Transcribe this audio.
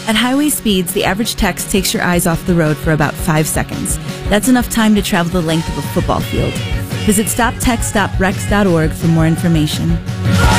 At highway speeds, the average text takes your eyes off the road for about 5 seconds. That's enough time to travel the length of a football field. Visit stoptextstoprex.org for more information.